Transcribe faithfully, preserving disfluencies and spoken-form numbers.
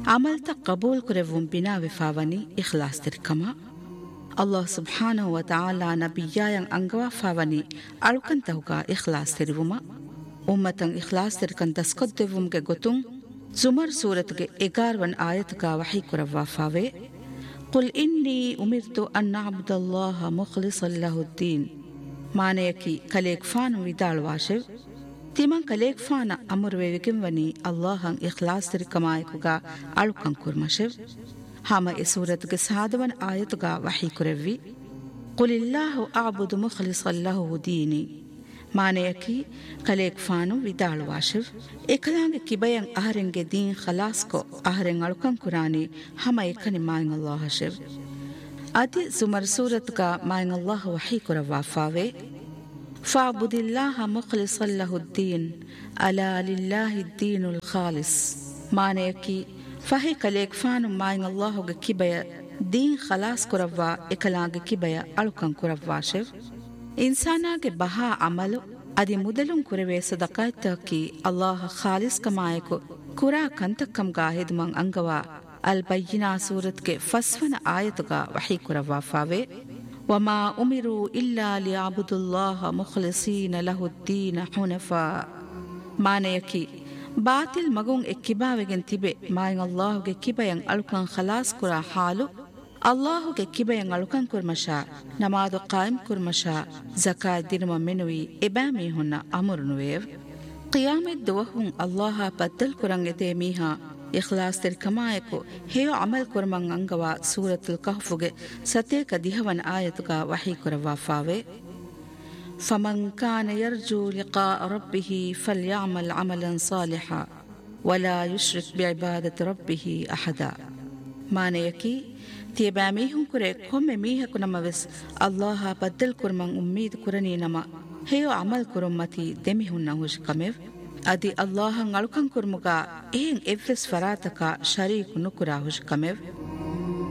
ಅಮಲ್ತ ಕಬೂಲ್ ಕುರೆವುಂ ಬಿನಾ ವಿಫಾವನಿ ಇಖ್ಲಾಸ್ ತಿರ್ಕಮ ಅಲ್ಲಾಹ್ ಸುಬ್ಹಾನಹು ವ ತಆಲಾ ನಬಿಯಾಯಂ ಅಂಗವಾ ಫಾವನಿ ಅಳುಕಂತಹುಗ ಇಖ್ಲಾಸ್ ತಿರುವುಮ ಉಮ್ಮತಂ ಇಖ್ಲಾಸ್ ತಿರ್ಕಂ ದಸ್ಕೊದ್ದೆವುಂಗೆ ಗೊತುಂ ಜುಮರ್ ಸೂರತ್ಗೆ ಎಗಾರ್ವನ್ ಆಯತುಗ ವಹಿ ಕುರವ್ವಾ ಫಾವೆ ಕುಲ್ ಇನ್ನಿ ಉಮಿರ್ತು ಅನ್ ಅಬ್ದಲ್ಲಾಹ ಮುಖ್ಲಿಸನ್ ಲಹುದ್ದೀನ್ ಮಾನೆಯಕಿ ಕಲೇಗ್ ಫಾನು ವಿದಾಳ್ವಾಶೆವ್ ತಿಮಂ ಕಲೇಗ್ ಫಾನ ಅಮುರ್ವೆವಿಗಿಂವನಿ ಅಲ್ಲಾಹಂ ಇಖ್ಲಾಸ್ ತಿರ್ಕಮಾಯಕುಗ ಅಳುಕಂ ಕುರ್ಮಶೆವ್ ಹಾಮ ಎ ಸೂರತ್ಗೆ ಸಾದವನ್ ಆಯತುಗ ವಹಿ ಕುರೆವ್ವಿ ಕುಲಿಲ್ಲಾಹು ಅಬುದು ಮುಖ್ಲಿಸನ್ ಲಹು ದೀನಿ ಮಾನೆಯಕಿ ಕಲೇಗ್ ಫಾನು ವಿದಾಳ್ವಾಶೆವ್ ಎಕಲಾಂಗೆ ಕಿಬಯಂ ಅಹರೆಂಗೆ ದೀನ್ ಖಲಾಸ್ಕೊ ಅಹರೆಂ ಅಳುಕಂ ಕುರಾನಿ ಹಮ ಎಕನಿ ಮಾಯಂ ಅಲ್ಲಾಹ ಶೆವ್ ಅದಿ ಜುಮರ್ ಸೂರತ್ಗ ಮಾಯಂ ಅಲ್ಲಾಹ ವಹಿ ಕುರವ್ವಾ ಫಾವೆ ಫಾಬುದಿಲ್ಲಾಹ ಮುಖ್ಲಿಸನ್ ಲಹುದ್ದೀನ್ ಅಲಾ ಲಿಲ್ಲಾಹಿ ದೀನುಲ್ ಖಾಲಿಸ್ ಮಾನೆಯಕಿ ಫಹಿ ಕಲೇಗ್ ಫಾನು ಮಾಯಂ ಅಲ್ಲಾಹುಗೆ ಕಿಬಯ ದೀನ್ ಖಲಾಸ್ ಕುರವ್ವಾ ಎಕಲಾಂಗೆ ಕಿಬಯ ಅಳುಕಂ ಕುರವ್ವಾ ಶೆವ್ ಇನ್ಸಾನಾಗೆ ಬಹಾ ಅಮಲು ಅದಿ ಮುದಲುಂ ಕುರವೆ ಸದಕಾಯ್ತಕಿ ಅಲ್ಲಾಹ ಖಾಲಿಸ್ ಕಮಾಯಕು ಕುರಾ ಕಂತಕ್ಕಂಗಾ ಹಿದುಮಂ ಅಂಗವಾ ಅಲ್ ಬಯ್ಯಿನಾ ಸೂರತ್ಗೆ ಫಸ್ವನ ಆಯತುಗ ವಹಿ ಕುರವ್ವಾ ಫಾವೆ ವಮಾ ಉಮಿರು ಇಲ್ಲಾ ಲಿಯಅಬುದುಲ್ಲಾಹ ಮುಖ್ಲಿಸೀನ ಲಹುದ್ದೀನ ಹುನಫಾ ಮಾನೆಯಕಿ ಬಾತಿಲ್ ಮಗುಂ ಎಕ್ಕಿಬಾವೆಗೆನ್ ತಿಬೆ ಮಾಯಂ ಅಲ್ಲಾಹುಗೆ ಕಿಬಯಂ ಅಳುಕಂ ಖಲಾಸ್ ಕುರಾ ಹಾಲು ಅಲ್ಲಾಹುಗೆ ಕಿಬಯಂ ಅಳುಕಂ ಕುರ್ಮಶಾ ನಮಾದು ಕಾಯಿಂ ಕುರ್ಮಶಾ ಜಕಾತ್ ದಿನುಮ ಮೆನುವಿ ಎಬಾಮಿ ಹುನ್ನ ಅಮುರುನುವೇವ್ ಕಿಯಾಮೆತ್ ದುವಹುಂ ಅಲ್ಲಾಹ ಪದ್ದಲ್ ಕುರಂ ಎದೆ ಮೀಹಾ ಇಖ್ಲಾಸ್ ತಿರ್ಕಮಾಯಕು ಹೇಯೋ ಅಮಲ್ ಕುರ್ಮಂ ಅಂಗವಾ ಸೂರತುಲ್ ಕಹ್ಫುಗೆ ಸತೇಕ ದಿಹವನ್ ಆಯತುಗ ವಹಿ ಕುರವ್ವಾ ಫಾವೆ فمن كان يرجو لقاء ربه فليعمل عملا صالحا ولا يشرك بعبادة ربه أحدا ಮಾನೆಯಕಿ ತಿಯಬಾಮೀಹುಂ ಕುರೆ ಕೊಮ್ಮೆ ಮೀಹಕು ನಮವೆಸ್ ಅಲ್ಲಾಹ ಬದ್ದಲ್ ಕುರ್ಮಂ ಉಮ್ಮೀದ್ ಕುರನಿ ನಮ ಹೇಯೋ ಅಮಲ್ ಕುರುಮ್ಮತಿ ದೆಮಿಹುನ್ನ ಹುಷ್ ಕಮೆವ್ ಅದಿ ಅಲ್ಲಾಹಂ ಅಳುಕಂ ಕುರ್ಮುಗ ಏನ್ ಎವ್ವೆಸ್ ಫರಾತಕ ಶರೀಕು ನುಕುರಾ ಹುಷ್ ಕಮೆವ್